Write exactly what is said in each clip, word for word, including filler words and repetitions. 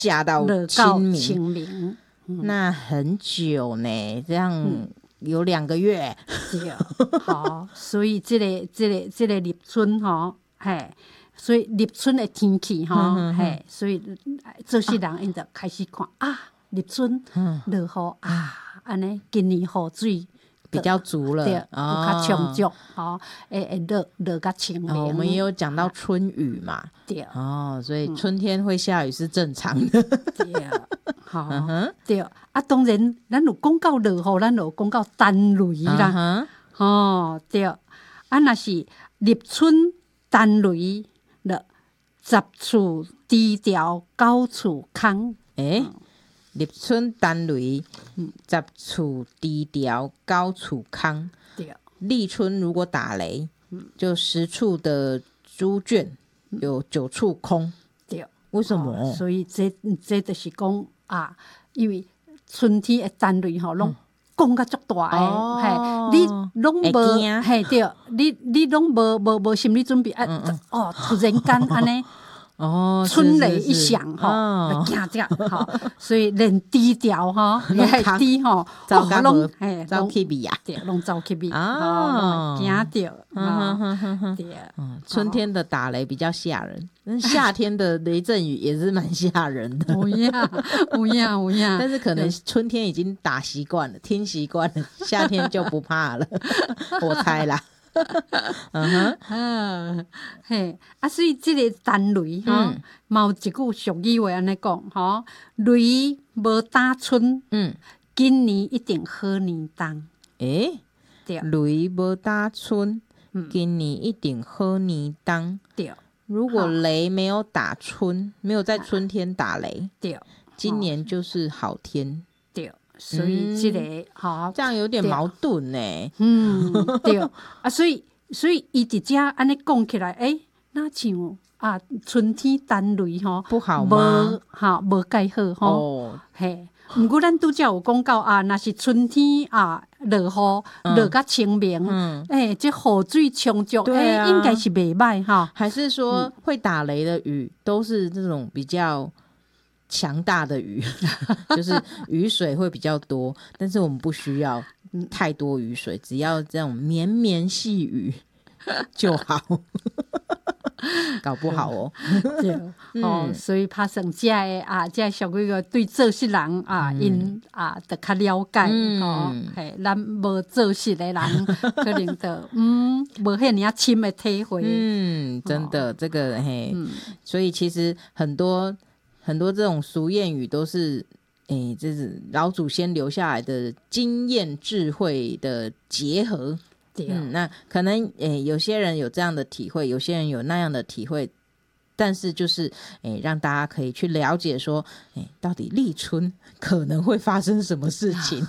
下到清明，清明、 嗯、 那很久呢，这样有两个月。 对、嗯，好，所以这个这个这个立春吼，嘿，所以立春的天气吼，嘿，所以做事人因就开始看啊，啊立春落雨啊，安尼今年雨水比较足了， 对，哦，较充足，哦，会会落落较清明、 哦。我们也有讲到春雨嘛， 对， 哦，所以春天会下雨是正常的， 对，好、嗯，对，啊，当然，咱有讲到落雨，咱有讲到单雷啦，嗯、哦，对，啊，若是立春单雷了，十厝低调，九厝空， 诶、欸。立春单雷，十厝低调，九厝空。立春如果打雷，就十处的猪圈有九处空。 对， 为什么？ 哦、所以这这就是讲啊，因为春天的单雷吼，拢讲甲足大诶，嘿、哦，你拢无，嘿，对，你你拢无无无心理准备啊，嗯嗯哦，突然间安尼。 哦， 春雷一响哈，就惊着哈，所以连低调哈，也系低哈， 走甲无， 走去味啊， 对，拢走去味啊， 惊着，对， 春天的打雷比较吓人，夏天的雷阵雨也是蛮吓人的， 有呀，有呀，有呀， 但是可能春天已经打习惯了，听习惯了，夏天就不怕了，我猜啦。嗯哼，啊， 嘿，啊，所以这个单雷哈，嘛有一句俗语话安尼讲吼，雷无打春，嗯，今年一定好年冬。 诶、欸，雷无打春，嗯，今年一定好年冬。对，如果雷没有打春，没有在春天打雷，对，今年就是好天。 对。所以这个哈、嗯， 这样有点矛盾呢。 嗯，对啊，所以所以伊伫遮安尼讲起来，诶，那像啊，春天单雷吼， 不好吗？ 无哈，无介好吼。哦，嘿，毋过咱拄则有讲到啊，若是春天啊，落雨落甲清明，嗯，诶、欸，这雨水充足，诶、啊欸，应该是袂歹哈。 还是说、嗯、会打雷的雨都是这种比较强大的雨，就是雨水会比较多，但是我们不需要太多雨水，只要这种绵绵细雨就好。搞不好哦， 对、嗯、哦，所以拍算这个啊，这个俗语个对做事人啊，因、嗯、啊，得较了解、嗯、哦。嘿，咱无做事的人，可能得嗯，无遐尔深的体会。 嗯，真的，哦、这个嘿、嗯，所以其实很多。很多这种俗谚语都是，诶，这是老祖先留下来的经验智慧的结合。对、哦，嗯，那可能诶，有些人有这样的体会，有些人有那样的体会，但是就是诶，让大家可以去了解说，诶，到底立春可能会发生什么事情。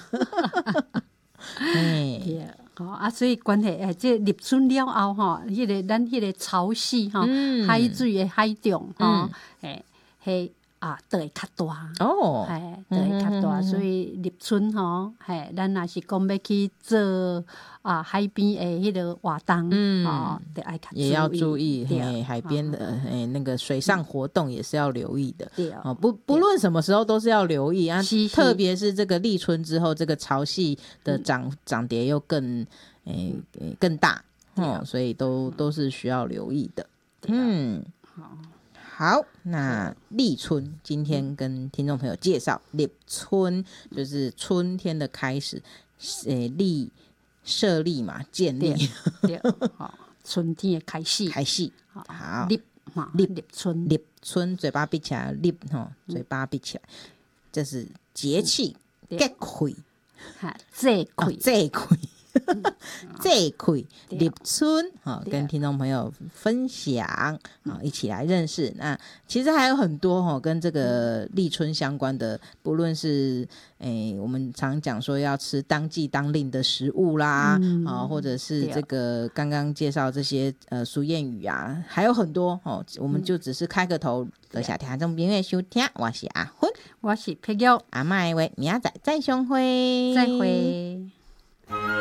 对，好、哦、啊，所以关系诶，这立春了后哈，迄、那个咱迄个潮汐哈，嗯、海水的海中哈，诶、嗯，迄。啊，都会较大哦，嘿，都会較大，嗯、所以立春吼，嘿，咱若是講要去做啊海邊的迄個活動，嗯，哦，得愛較注意， 也要注意，嘿，海邊的嘿那個水上活動也是要留意的，對哦，不不論什麼時候都是要留意啊，特別是這個立春之後，這個潮汐的漲漲、嗯、跌又更誒、欸、更大，哦，所以都都是需要留意的，嗯，好。好，那立春今天跟听众朋友介绍，立春就是春天的开始，呃，立设立嘛，建立， 对，好，春天的开始， 开始，好， 立立立春， 立春，嘴巴闭起来，立哈，嘴巴闭起来，这是节气，节气， 哈，节气， 节气。这一块立春、哦、跟听众朋友分享、哦、一起来认识。那其实还有很多、哦、跟这个立春相关的，不论是、欸、我们常讲说要吃当季当令的食物啦、嗯哦、或者是这个刚刚介绍这些呃俗谚语啊，还有很多、哦、我们就只是开个头，多谢听众朋友收听，我是阿芬， 我是佩玉， 阿嬷的话明仔载再相会， 再会。